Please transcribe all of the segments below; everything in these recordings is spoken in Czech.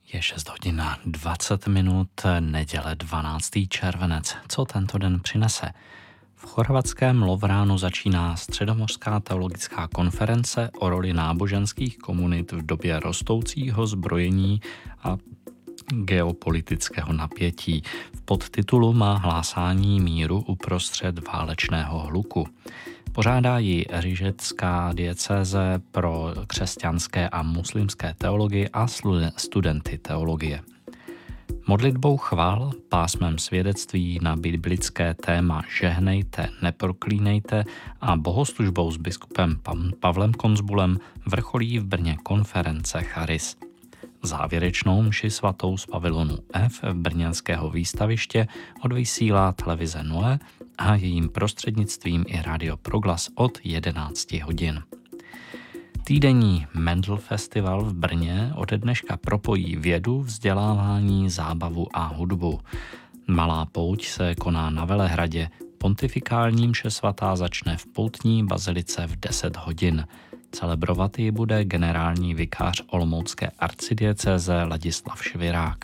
Je 6 hodin a 20 minut, neděle 12. červenec. Co tento den přinese? V chorvatském Lovránu začíná Středomořská teologická konference o roli náboženských komunit v době rostoucího zbrojení a geopolitického napětí. V podtitulu má hlásání míru uprostřed válečného hluku. Pořádá ji Řížecká diecéze pro křesťanské a muslimské teologii a studenty teologie. Modlitbou chval, pásmem svědectví na biblické téma Žehnejte, neproklínejte a bohoslužbou s biskupem Pavlem Konzbulem vrcholí v Brně konference Charis. Závěrečnou mši svatou z pavilonu F brněnského výstaviště odvysílá televize Noe a jejím prostřednictvím i Radio Proglas od 11 hodin. Týdenní Mendel Festival v Brně ode dneška propojí vědu, vzdělávání, zábavu a hudbu. Malá pouť se koná na Velehradě, pontifikální mše svatá začne v poutní bazilice v 10 hodin. Celebrovat ji bude generální vikář olomoucké arcidiecéze Ladislav Švirák.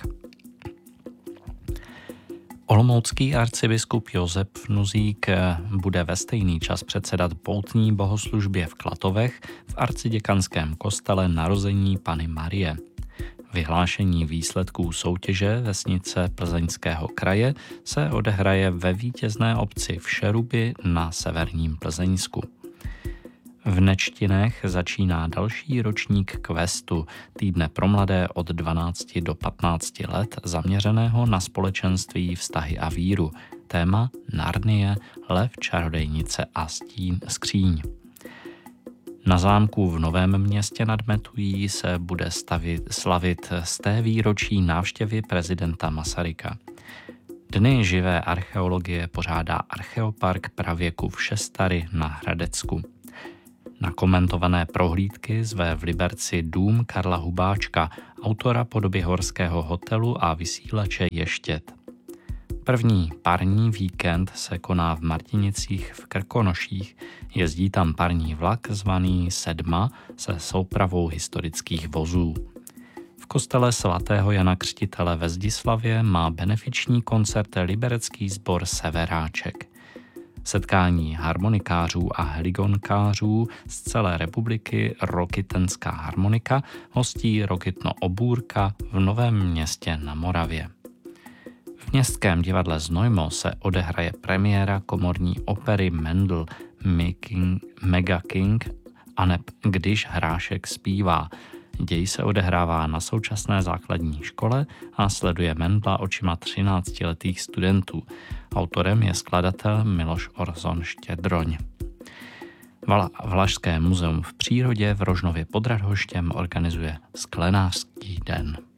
Olomoucký arcibiskup Josef Nuzík bude ve stejný čas předsedat poutní bohoslužbě v Klatovech v arciděkanském kostele Narození Panny Marie. Vyhlášení výsledků soutěže vesnice Plzeňského kraje se odehraje ve vítězné obci v Šeruby na severním Plzeňsku. V Nečtinech začíná další ročník questu, týdne pro mladé od 12 do 15 let, zaměřeného na společenství, vztahy a víru. Téma Narnie, lev, čarodejnice a skříň. Na zámku v Novém Městě nad Metují se bude slavit 100. výročí návštěvy prezidenta Masaryka. Dny živé archeologie pořádá Archeopark pravěku v Šestary na Hradecku. Na komentované prohlídky zve v Liberci dům Karla Hubáčka, autora podoby Horského hotelu a vysílače Ještět. První parní víkend se koná v Martinicích v Krkonoších. Jezdí tam parní vlak zvaný Sedma se soupravou historických vozů. V kostele svatého Jana Křtitele ve Zdislavě má benefiční koncert liberecký sbor Severáček. Setkání harmonikářů a heligonkářů z celé republiky Rokytenská harmonika hostí Rokytno Obůrka v Novém Městě na Moravě. V Městském divadle Znojmo se odehraje premiéra komorní opery Mendel Mega King aneb Když hrášek zpívá. Děj se odehrává na současné základní škole a sleduje Mendla očima 13letých studentů. Autorem je skladatel Miloš Orzon Štědroň. Valašské muzeum v přírodě v Rožnově pod Radhoštěm organizuje Sklenářský den.